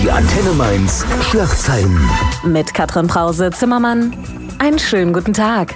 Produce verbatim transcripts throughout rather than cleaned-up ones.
Die Antenne Mainz Schlagzeilen. Mit Katrin Brause-Zimmermann. Einen schönen guten Tag.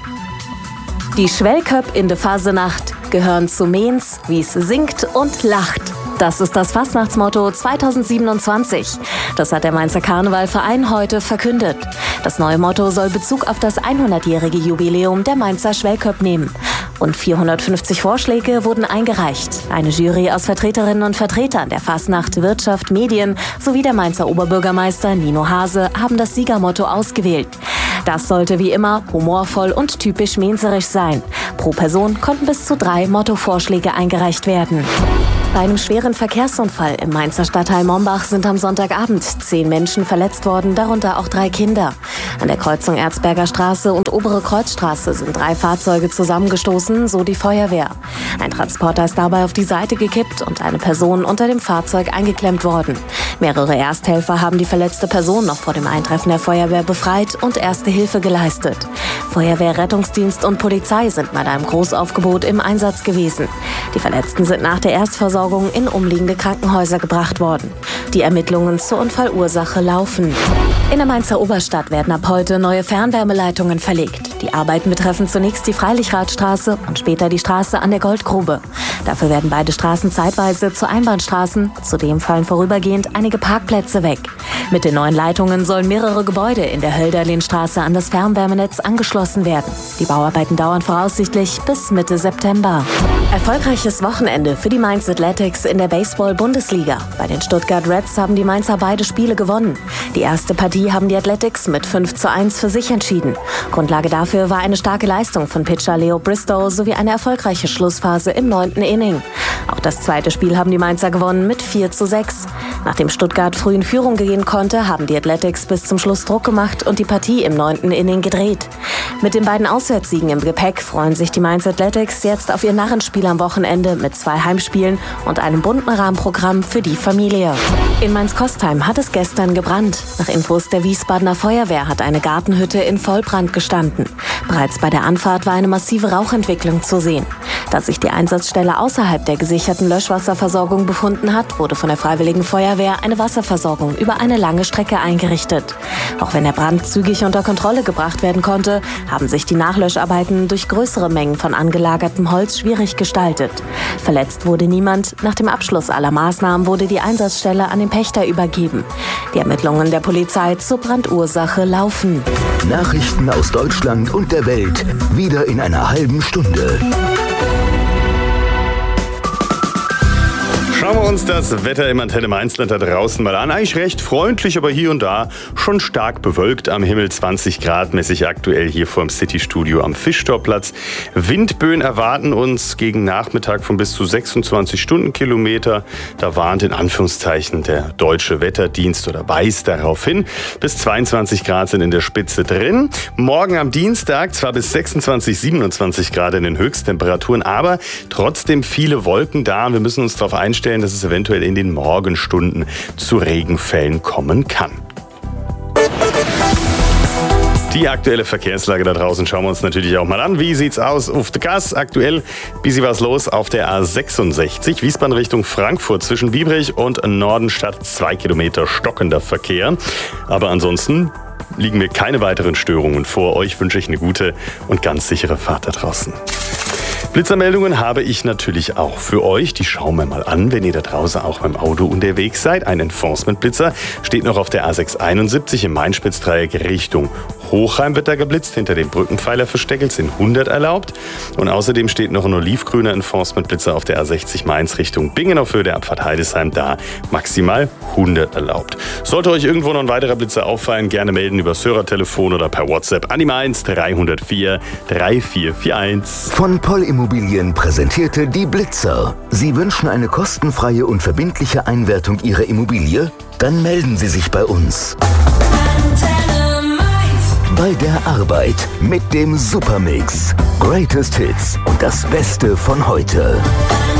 Die Schwellköpp in der Fasenacht gehören zu Mainz, wie es singt und lacht. Das ist das Fastnachtsmotto zweitausendsiebenundzwanzig. Das hat der Mainzer Karnevalverein heute verkündet. Das neue Motto soll Bezug auf das hundertjährige Jubiläum der Mainzer Schwellköpp nehmen. Rund vierhundertfünfzig Vorschläge wurden eingereicht. Eine Jury aus Vertreterinnen und Vertretern der Fasnacht, Wirtschaft, Medien sowie der Mainzer Oberbürgermeister Nino Hase haben das Siegermotto ausgewählt. Das sollte wie immer humorvoll und typisch mainzerisch sein. Pro Person konnten bis zu drei Mottovorschläge eingereicht werden. Bei einem schweren Verkehrsunfall im Mainzer Stadtteil Mombach sind am Sonntagabend zehn Menschen verletzt worden, darunter auch drei Kinder. An der Kreuzung Erzberger Straße und Obere Kreuzstraße sind drei Fahrzeuge zusammengestoßen, so die Feuerwehr. Ein Transporter ist dabei auf die Seite gekippt und eine Person unter dem Fahrzeug eingeklemmt worden. Mehrere Ersthelfer haben die verletzte Person noch vor dem Eintreffen der Feuerwehr befreit und erste Hilfe geleistet. Feuerwehr, Rettungsdienst und Polizei sind mit einem Großaufgebot im Einsatz gewesen. Die Verletzten sind nach der Erstversorgung in umliegende Krankenhäuser gebracht worden. Die Ermittlungen zur Unfallursache laufen. In der Mainzer Oberstadt werden ab heute neue Fernwärmeleitungen verlegt. Die Arbeiten betreffen zunächst die Freilichradstraße und später die Straße an der Goldgrube. Dafür werden beide Straßen zeitweise zu Einbahnstraßen. Zudem fallen vorübergehend einige Parkplätze weg. Mit den neuen Leitungen sollen mehrere Gebäude in der Hölderlinstraße an das Fernwärmenetz angeschlossen werden. Die Bauarbeiten dauern voraussichtlich bis Mitte September. Erfolgreiches Wochenende für die Mainz Athletics in der Baseball-Bundesliga. Bei den Stuttgart Reds haben die Mainzer beide Spiele gewonnen. Die erste Partie haben die Athletics mit fünf zu eins für sich entschieden. Grundlage dafür war eine starke Leistung von Pitcher Leo Bristow sowie eine erfolgreiche Schlussphase im neunten Inning. Auch das zweite Spiel haben die Mainzer gewonnen mit vier zu sechs. Nachdem Stuttgart früh in Führung gehen konnte, haben die Athletics bis zum Schluss Druck gemacht und die Partie im neunten Inning gedreht. Mit den beiden Auswärtssiegen im Gepäck freuen sich die Mainz Athletics jetzt auf ihr Narrenspiel am Wochenende mit zwei Heimspielen und einem bunten Rahmenprogramm für die Familie. In Mainz-Kostheim hat es gestern gebrannt. Nach Infos der Wiesbadener Feuerwehr hat eine Gartenhütte in Vollbrand gestanden. Bereits bei der Anfahrt war eine massive Rauchentwicklung zu sehen. Da sich die Einsatzstelle außerhalb der gesicherten Löschwasserversorgung befunden hat, wurde von der Freiwilligen Feuerwehr eine Wasserversorgung über eine lange Strecke eingerichtet. Auch wenn der Brand zügig unter Kontrolle gebracht werden konnte, haben sich die Nachlöscharbeiten durch größere Mengen von angelagertem Holz schwierig gestaltet. Verletzt wurde niemand. Nach dem Abschluss aller Maßnahmen wurde die Einsatzstelle an den Pächter übergeben. Die Ermittlungen der Polizei zur Brandursache laufen. Nachrichten aus Deutschland und der Welt. Wieder in einer halben Stunde. Schauen wir uns das Wetter im Antenne Mainzland da draußen mal an. Eigentlich recht freundlich, aber hier und da schon stark bewölkt am Himmel. zwanzig Grad mäßig aktuell hier vorm City-Studio am Fischtorplatz. Windböen erwarten uns gegen Nachmittag von bis zu sechsundzwanzig Stundenkilometer. Da warnt in Anführungszeichen der Deutsche Wetterdienst oder weist darauf hin. Bis zweiundzwanzig Grad sind in der Spitze drin. Morgen am Dienstag zwar bis sechsundzwanzig, siebenundzwanzig Grad in den Höchsttemperaturen, aber trotzdem viele Wolken da. Wir müssen uns darauf einstellen, dass es eventuell in den Morgenstunden zu Regenfällen kommen kann. Die aktuelle Verkehrslage da draußen schauen wir uns natürlich auch mal an. Wie sieht's aus auf der Gas? Aktuell bisschen was los auf der A sechsundsechzig, Wiesbaden Richtung Frankfurt zwischen Biebrich und Nordenstadt. Zwei Kilometer stockender Verkehr. Aber ansonsten liegen mir keine weiteren Störungen vor. Euch wünsche ich eine gute und ganz sichere Fahrt da draußen. Blitzermeldungen habe ich natürlich auch für euch. Die schauen wir mal an, wenn ihr da draußen auch beim Auto unterwegs seid. Ein Enforcement-Blitzer steht noch auf der A sechshunderteinundsiebzig im Main-Spitz-Dreieck Richtung Hochheim wird da geblitzt. Hinter dem Brückenpfeiler versteckelt sind hundert erlaubt. Und außerdem steht noch ein olivgrüner Enforcement-Blitzer auf der A sechzig Mainz Richtung Bingen auf Höhe der Abfahrt Heidesheim. Da maximal hundert erlaubt. Sollte euch irgendwo noch ein weiterer Blitzer auffallen, gerne melden über das Hörertelefon oder per WhatsApp an die Mainz drei null vier, drei vier vier eins. Von Poll Immobilien präsentierte die Blitzer. Sie wünschen eine kostenfreie und verbindliche Einwertung Ihrer Immobilie? Dann melden Sie sich bei uns. Bei der Arbeit mit dem Supermix. Greatest Hits und das Beste von heute.